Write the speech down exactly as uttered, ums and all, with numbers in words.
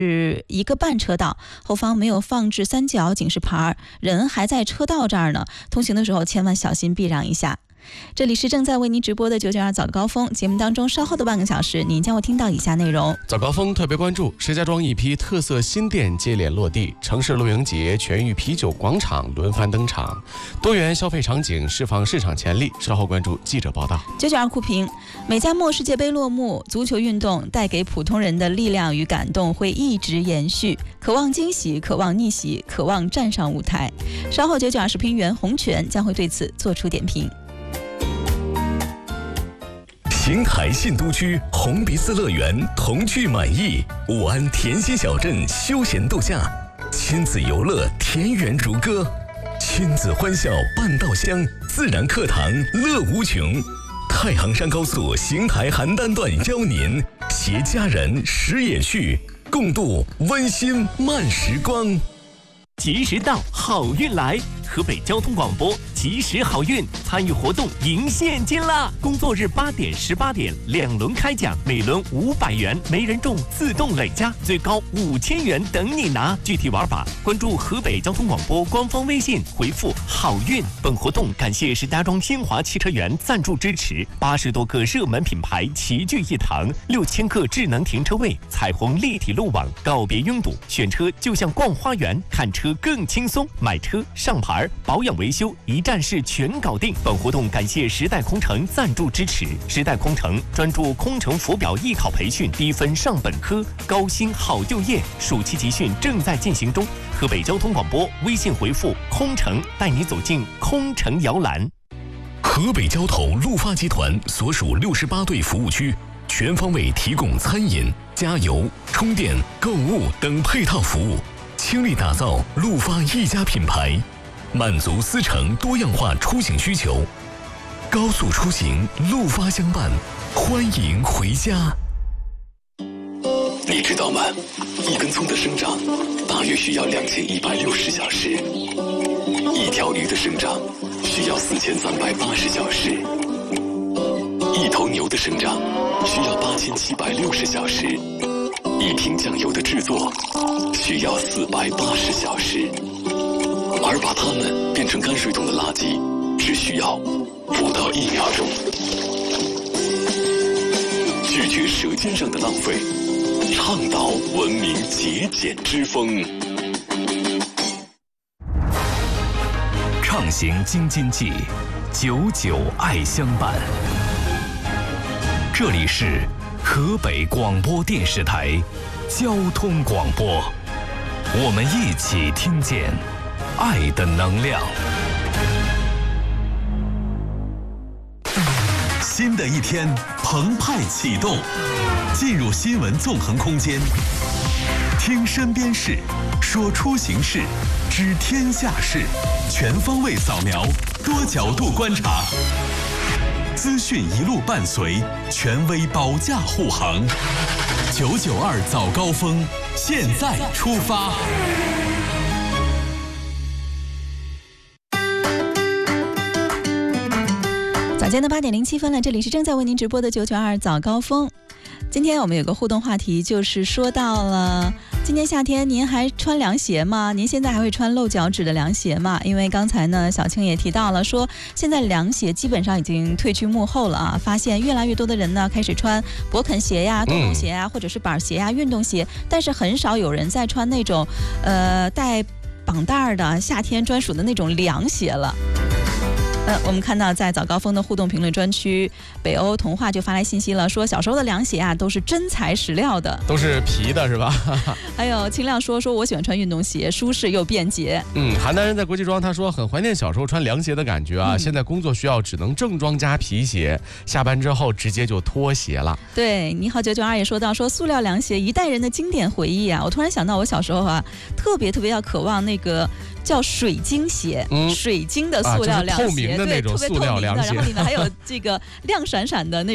是一个半车道，后方没有放置三角警示牌，人还在车道这儿呢，通行的时候千万小心避让一下。这里是正在为您直播的九九二早高峰节目当中，稍后的半个小时您将会听到以下内容。 早高峰特别关注石家庄一批特色新店接连落地，城市露营节、全域啤酒广场轮番登场，多元消费场景释放市场潜力。稍后关注记者报道。 九九二酷评：美加墨世界杯落幕，足球运动带给普通人的力量与感动会一直延续，渴望惊喜，渴望逆袭，渴望站上舞台。稍后九九二视频员洪泉将会对此做出点评。 邢台信都区红鼻子乐园童趣满意，武安甜心小镇休闲度假，亲子游乐田园如歌，亲子欢笑半道香，自然课堂乐无穷。太行山高速邢台邯郸段邀您携家人食野趣，共度温馨慢时光。 及时到，好运来！河北交通广播及时好运参与活动赢现金啦！工作日八点、十八点两轮开奖，每轮五百元，没人中自动累加，最高五千元等你拿。具体玩法，关注河北交通广播官方微信，回复好运。本活动感谢石家庄新华汽车园赞助支持，八十多个热门品牌齐聚一堂，六千个智能停车位，彩虹立体路网，告别拥堵，选车就像逛花园，看车更轻松，买车上牌保养维修一站式全搞定。本活动感谢时代空乘赞助支持。时代空乘专注空乘浮表艺考培训，低分上本科，高薪好就业。暑期集训正在进行中。河北交通广播微信回复空乘，带你走进空乘摇篮。 河北交投陆发集团所属六十八对服务区，全方位提供餐饮、加油、充电、购物等配套服务，倾力打造陆发一家品牌，满足司乘多样化出行需求。高速出行，陆发相伴，欢迎回家。你知道吗？一根葱的生长大约需要两千一百六十小时，一条鱼的生长需要四千三百八十小时，一头牛的生长需要八千七百六十小时，一瓶酱油的制作需要四百八十小时，而把它们变成泔水桶的垃圾只需要不到一秒钟。拒绝舌尖上的浪费，倡导文明节俭之风。畅行京津冀，久久爱相伴。这里是河北广播电视台交通广播，我们一起听见爱的能量。新的一天澎湃启动，进入新闻纵横空间，听身边事，说出行事，知天下事，全方位扫描，多角度观察，资讯一路伴随，权威保驾护航。九九二早高峰，现在出发。 早间的八点零七分了，这里是正在为您直播的九九二早高峰。今天我们有个互动话题，就是说到了今年夏天您还穿凉鞋吗？您现在还会穿露脚趾的凉鞋吗？因为刚才呢小青也提到了，说现在凉鞋基本上已经退居幕后了啊，发现越来越多的人呢开始穿勃肯鞋呀、洞洞鞋呀、嗯、或者是板鞋呀、运动鞋，但是很少有人在穿那种呃带绑带的夏天专属的那种凉鞋了。呃，我们看到在早高峰的互动评论专区，北欧童话就发来信息了，说小时候的凉鞋啊都是真材实料的， 都是皮的是吧？ 还有清亮说说我喜欢穿运动鞋，舒适又便捷。 嗯，邯郸人在国际庄他说很怀念小时候穿凉鞋的感觉啊、嗯，现在工作需要只能正装加皮鞋，下班之后直接就脱鞋了。 对，你好九九二也说到说塑料凉鞋一代人的经典回忆啊，我突然想到我小时候啊特别特别要渴望那个叫水晶鞋、嗯、水晶的塑料凉鞋、 啊就是、透明的那种塑料凉鞋， 然后里面还有这个亮闪闪的那